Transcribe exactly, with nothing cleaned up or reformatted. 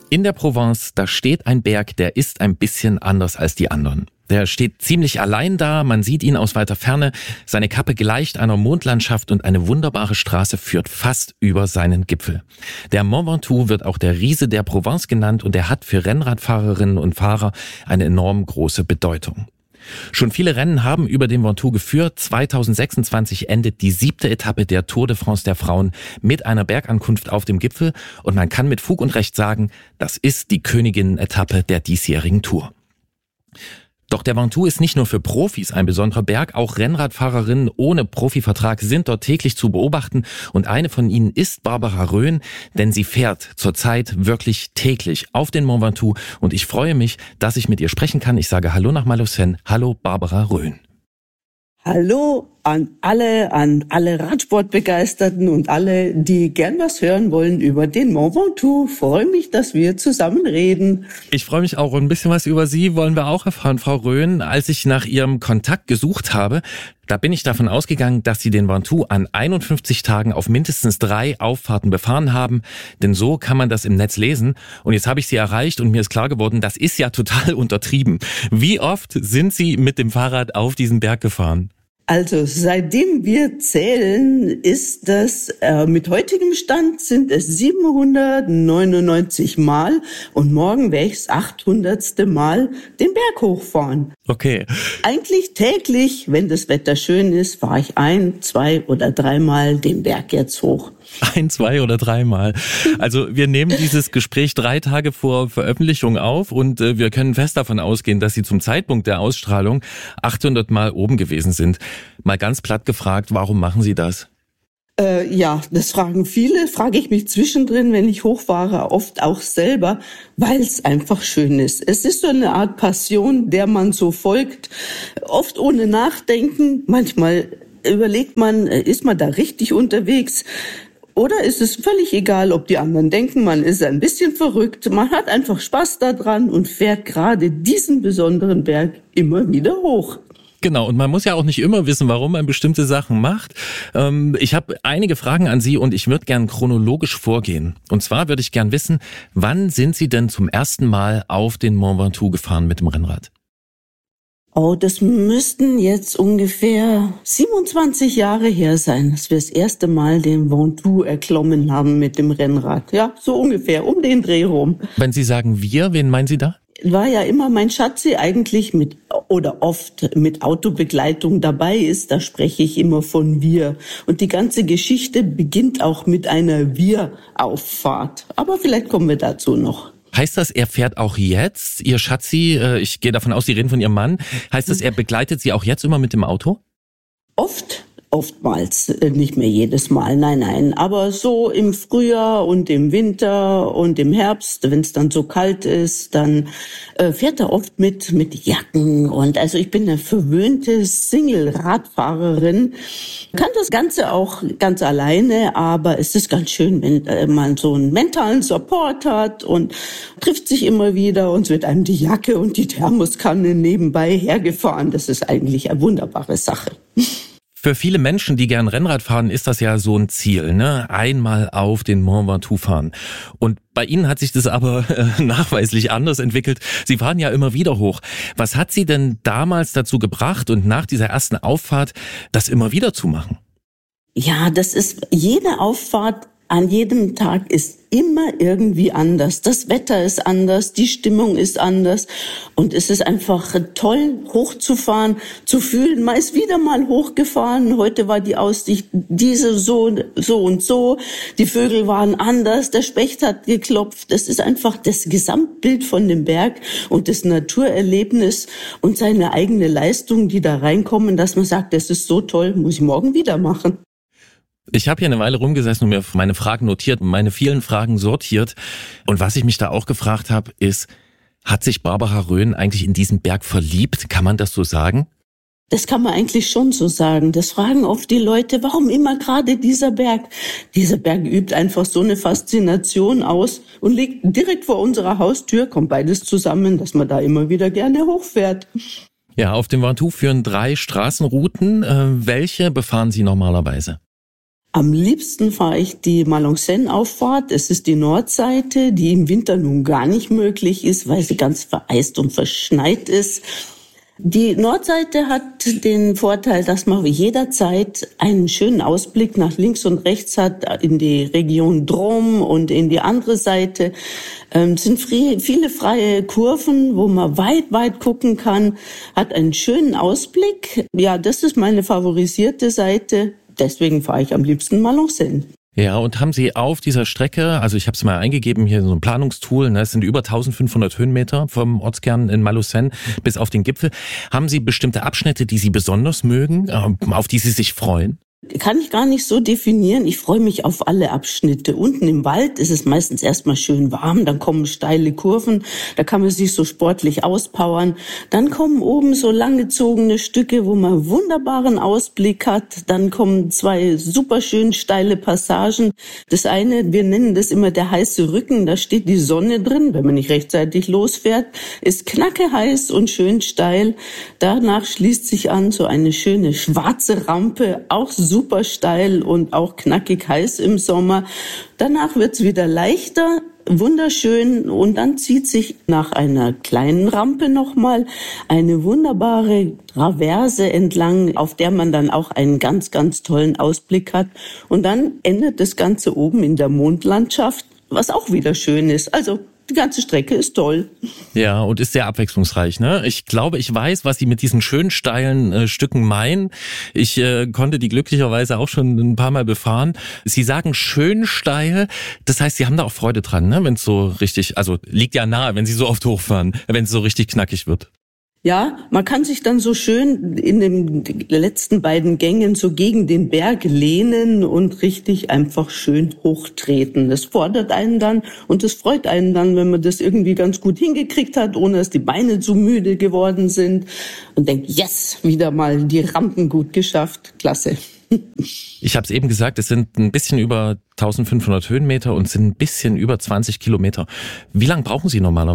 In der Provence, da steht ein Berg, der ist ein bisschen anders als die anderen. Der steht ziemlich allein da, man sieht ihn aus weiter Ferne, seine Kappe gleicht einer Mondlandschaft und eine wunderbare Straße führt fast über seinen Gipfel. Der Mont Ventoux wird auch der Riese der Provence genannt und er hat für Rennradfahrerinnen und Fahrer eine enorm große Bedeutung. Schon viele Rennen haben über den Ventoux geführt. zweitausendsechsundzwanzig endet die siebte Etappe der Tour de France der Frauen mit einer Bergankunft auf dem Gipfel und man kann mit Fug und Recht sagen, das ist die Königinnen-Etappe der diesjährigen Tour. Doch der Ventoux ist nicht nur für Profis ein besonderer Berg, auch Rennradfahrerinnen ohne Profivertrag sind dort täglich zu beobachten und eine von ihnen ist Barbara Rhön, denn sie fährt zurzeit wirklich täglich auf den Mont Ventoux und ich freue mich, dass ich mit ihr sprechen kann. Ich sage Hallo nach Malaucène. Hallo Barbara Rhön. Hallo an alle, an alle Radsportbegeisterten und alle, die gern was hören wollen über den Mont Ventoux. Freue mich, dass wir zusammen reden. Ich freue mich auch. Und ein bisschen was über Sie wollen wir auch erfahren, Frau Rhön. Als ich nach Ihrem Kontakt gesucht habe, da bin ich davon ausgegangen, dass Sie den Ventoux an einundfünfzig Tagen auf mindestens drei Auffahrten befahren haben. Denn so kann man das im Netz lesen. Und jetzt habe ich Sie erreicht und mir ist klar geworden, das ist ja total untertrieben. Wie oft sind Sie mit dem Fahrrad auf diesen Berg gefahren? Also seitdem wir zählen, ist das, äh, mit heutigem Stand sind es siebenhundertneunundneunzig Mal und morgen werde ich das achthundertste Mal den Berg hochfahren. Okay. Eigentlich täglich, wenn das Wetter schön ist, fahre ich ein, zwei oder dreimal den Berg jetzt hoch. Ein, zwei oder dreimal. Also wir nehmen dieses Gespräch drei Tage vor Veröffentlichung auf und äh, wir können fest davon ausgehen, dass Sie zum Zeitpunkt der Ausstrahlung achthundert Mal oben gewesen sind. Mal ganz platt gefragt, warum machen Sie das? Äh, ja, das fragen viele, frage ich mich zwischendrin, wenn ich hochfahre, oft auch selber, weil es einfach schön ist. Es ist so eine Art Passion, der man so folgt, oft ohne Nachdenken. Manchmal überlegt man, ist man da richtig unterwegs? Oder ist es völlig egal, ob die anderen denken, man ist ein bisschen verrückt. Man hat einfach Spaß daran und fährt gerade diesen besonderen Berg immer wieder hoch. Genau, und man muss ja auch nicht immer wissen, warum man bestimmte Sachen macht. Ähm, ich habe einige Fragen an Sie und ich würde gern chronologisch vorgehen. Und zwar würde ich gern wissen, wann sind Sie denn zum ersten Mal auf den Mont Ventoux gefahren mit dem Rennrad? Oh, das müssten jetzt ungefähr siebenundzwanzig Jahre her sein, dass wir das erste Mal den Ventoux erklommen haben mit dem Rennrad. Ja, so ungefähr, um den Dreh rum. Wenn Sie sagen wir, wen meinen Sie da? War ja immer mein Schatzi eigentlich mit oder oft mit Autobegleitung dabei ist, da spreche ich immer von wir. Und die ganze Geschichte beginnt auch mit einer Wir-Auffahrt. Aber vielleicht kommen wir dazu noch. Heißt das, er fährt auch jetzt, Ihr Schatzi, ich gehe davon aus, Sie reden von Ihrem Mann, heißt das, er begleitet Sie auch jetzt immer mit dem Auto? Oft. Oftmals, nicht mehr jedes Mal, nein, nein. Aber so im Frühjahr und im Winter und im Herbst, wenn es dann so kalt ist, dann äh, fährt er oft mit mit Jacken. Und also ich bin eine verwöhnte Single-Radfahrerin, kann das Ganze auch ganz alleine, aber es ist ganz schön, wenn äh, man so einen mentalen Support hat und trifft sich immer wieder und es wird einem die Jacke und die Thermoskanne nebenbei hergefahren. Das ist eigentlich eine wunderbare Sache. Für viele Menschen, die gern Rennrad fahren, ist das ja so ein Ziel, ne? Einmal auf den Mont Ventoux fahren. Und bei Ihnen hat sich das aber äh, nachweislich anders entwickelt. Sie fahren ja immer wieder hoch. Was hat Sie denn damals dazu gebracht und nach dieser ersten Auffahrt das immer wieder zu machen? Ja, das ist jede Auffahrt an jedem Tag ist immer irgendwie anders. Das Wetter ist anders, die Stimmung ist anders und es ist einfach toll, hochzufahren, zu fühlen. Man ist wieder mal hochgefahren. Heute war die Aussicht diese so, so und so. Die Vögel waren anders, der Specht hat geklopft. Es ist einfach das Gesamtbild von dem Berg und das Naturerlebnis und seine eigene Leistung, die da reinkommen, dass man sagt, das ist so toll, muss ich morgen wieder machen. Ich habe hier eine Weile rumgesessen und mir meine Fragen notiert, meine vielen Fragen sortiert. Und was ich mich da auch gefragt habe, ist, hat sich Barbara Rhön eigentlich in diesen Berg verliebt? Kann man das so sagen? Das kann man eigentlich schon so sagen. Das fragen oft die Leute, warum immer gerade dieser Berg? Dieser Berg übt einfach so eine Faszination aus und liegt direkt vor unserer Haustür, kommt beides zusammen, dass man da immer wieder gerne hochfährt. Ja, auf dem Ventoux führen drei Straßenrouten. Äh, welche befahren Sie normalerweise? Am liebsten fahre ich die Malonxen-Auffahrt. Es ist die Nordseite, die im Winter nun gar nicht möglich ist, weil sie ganz vereist und verschneit ist. Die Nordseite hat den Vorteil, dass man jederzeit einen schönen Ausblick nach links und rechts hat in die Region Drôme und in die andere Seite. Ähm, es sind viele freie Kurven, wo man weit, weit gucken kann, hat einen schönen Ausblick. Ja, das ist meine favorisierte Seite. Deswegen fahre ich am liebsten Malonxen. Ja, und haben Sie auf dieser Strecke, also ich habe es mal eingegeben hier in so ein Planungstool, ne, es sind über eintausendfünfhundert Höhenmeter vom Ortskern in Malonxen bis auf den Gipfel. Haben Sie bestimmte Abschnitte, die Sie besonders mögen, auf die Sie sich freuen? Kann ich gar nicht so definieren. Ich freue mich auf alle Abschnitte. Unten im Wald ist es meistens erstmal schön warm, dann kommen steile Kurven, da kann man sich so sportlich auspowern. Dann kommen oben so langgezogene Stücke, wo man wunderbaren Ausblick hat. Dann kommen zwei super schön steile Passagen. Das eine, wir nennen das immer der heiße Rücken, da steht die Sonne drin, wenn man nicht rechtzeitig losfährt, ist knackeheiß und schön steil. Danach schließt sich an so eine schöne schwarze Rampe, auch super steil und auch knackig heiß im Sommer. Danach wird's wieder leichter, wunderschön, und dann zieht sich nach einer kleinen Rampe nochmal eine wunderbare Traverse entlang, auf der man dann auch einen ganz, ganz tollen Ausblick hat. Und dann endet das Ganze oben in der Mondlandschaft, was auch wieder schön ist. Also die ganze Strecke ist toll. Ja, und ist sehr abwechslungsreich, ne? Ich glaube, ich weiß, was Sie mit diesen schön steilen äh, Stücken meinen. Ich äh, konnte die glücklicherweise auch schon ein paar Mal befahren. Sie sagen schön steil, das heißt, Sie haben da auch Freude dran, ne? Wenn es so richtig, also liegt ja nahe, wenn Sie so oft hochfahren, wenn es so richtig knackig wird. Ja, man kann sich dann so schön in den letzten beiden Gängen so gegen den Berg lehnen und richtig einfach schön hochtreten. Das fordert einen dann und es freut einen dann, wenn man das irgendwie ganz gut hingekriegt hat, ohne dass die Beine zu müde geworden sind, und denkt, yes, wieder mal die Rampen gut geschafft. Klasse. Ich habe es eben gesagt, es sind ein bisschen über eintausendfünfhundert Höhenmeter und sind ein bisschen über zwanzig Kilometer. Wie lange brauchen Sie normalerweise?